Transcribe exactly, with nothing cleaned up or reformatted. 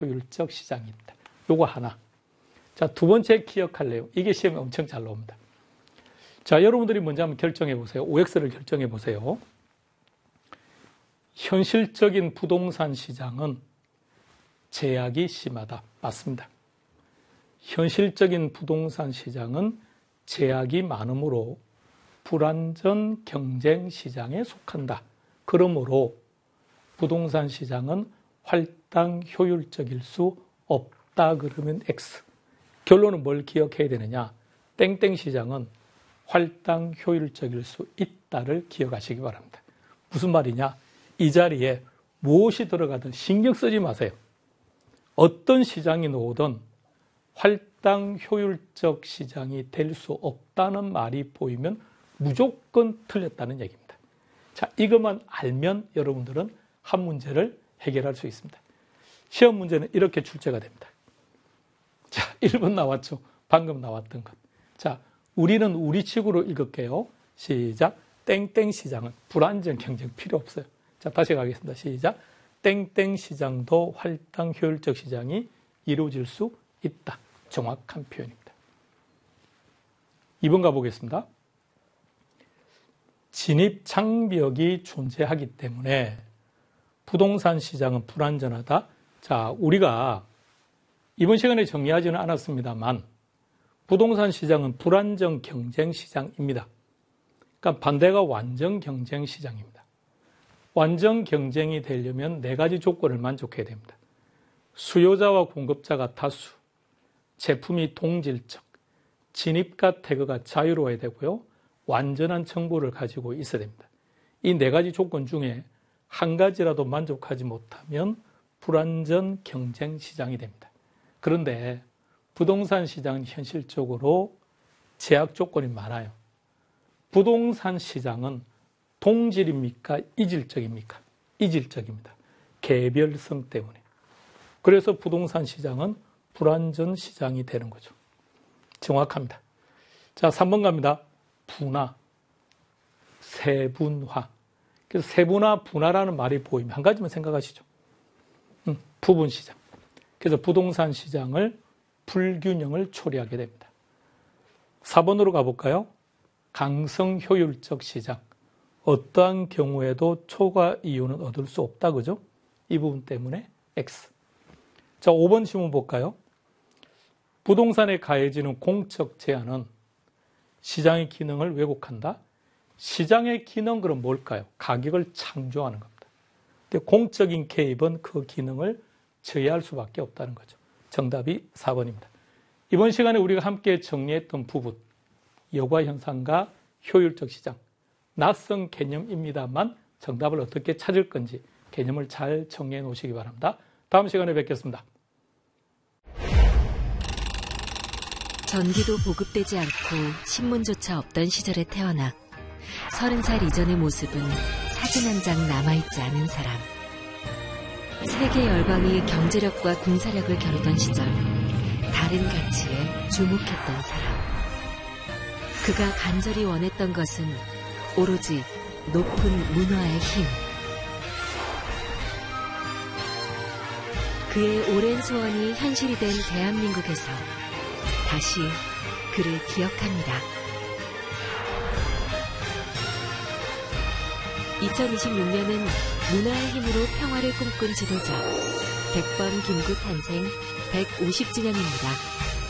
효율적 시장이 있다. 요거 하나. 자, 두 번째 기억할래요. 이게 시험에 엄청 잘 나옵니다. 자, 여러분들이 먼저 한번 결정해 보세요. 오엑스를 결정해 보세요. 현실적인 부동산 시장은 제약이 심하다. 맞습니다. 현실적인 부동산 시장은 제약이 많으므로 불완전 경쟁 시장에 속한다. 그러므로 부동산 시장은 할당 효율적일 수 없다. 그러면 X. 결론은 뭘 기억해야 되느냐? 땡땡 시장은 할당 효율적일 수 있다를 기억하시기 바랍니다. 무슨 말이냐? 이 자리에 무엇이 들어가든 신경 쓰지 마세요. 어떤 시장이 나오든 할당 효율적 시장이 될 수 없다는 말이 보이면 무조건 틀렸다는 얘기입니다. 자, 이것만 알면 여러분들은 한 문제를 해결할 수 있습니다. 시험 문제는 이렇게 출제가 됩니다. 자, 일 번 나왔죠. 방금 나왔던 것. 자, 우리는 우리 식으로 읽을게요. 시작. 땡땡 시장은 불안정 경쟁 필요 없어요. 자, 다시 가겠습니다. 시작. 땡땡 시장도 할당 효율적 시장이 이루어질 수 있다. 정확한 표현입니다. 이 번 가보겠습니다. 진입 장벽이 존재하기 때문에 부동산 시장은 불안전하다. 자, 우리가 이번 시간에 정리하지는 않았습니다만 부동산 시장은 불안정 경쟁 시장입니다. 그러니까 반대가 완전 경쟁 시장입니다. 완전 경쟁이 되려면 네 가지 조건을 만족해야 됩니다. 수요자와 공급자가 다수, 제품이 동질적, 진입과 태거가 자유로워야 되고요. 완전한 정보를 가지고 있어야 됩니다. 이 네 가지 조건 중에 한 가지라도 만족하지 못하면 불완전 경쟁 시장이 됩니다. 그런데 부동산 시장은 현실적으로 제약 조건이 많아요. 부동산 시장은 동질입니까? 이질적입니까? 이질적입니다. 개별성 때문에. 그래서 부동산 시장은 불완전 시장이 되는 거죠. 정확합니다. 자, 삼 번 갑니다. 분화, 세분화. 그래서 세분화, 분화라는 말이 보이면 한 가지만 생각하시죠. 음, 부분 시장. 그래서 부동산 시장을 불균형을 초래하게 됩니다. 사 번으로 가볼까요? 강성 효율적 시장. 어떠한 경우에도 초과 이윤은 얻을 수 없다. 그죠? 이 부분 때문에 X. 자, 오 번 질문 볼까요? 부동산에 가해지는 공적 제한은 시장의 기능을 왜곡한다. 시장의 기능 그럼 뭘까요? 가격을 창조하는 겁니다. 근데 공적인 개입은 그 기능을 제어할 수밖에 없다는 거죠. 정답이 사 번입니다. 이번 시간에 우리가 함께 정리했던 부분, 여과 현상과 효율적 시장, 낯선 개념입니다만 정답을 어떻게 찾을 건지 개념을 잘 정리해 놓으시기 바랍니다. 다음 시간에 뵙겠습니다. 전기도 보급되지 않고 신문조차 없던 시절에 태어나 서른 살 이전의 모습은 사진 한 장 남아있지 않은 사람. 세계 열강이 경제력과 군사력을 겨루던 시절 다른 가치에 주목했던 사람. 그가 간절히 원했던 것은 오로지 높은 문화의 힘. 그의 오랜 소원이 현실이 된 대한민국에서 다시 그를 기억합니다. 이천이십육 년은 문화의 힘으로 평화를 꿈꾼 지도자 백범 김구 탄생 백오십 주년입니다.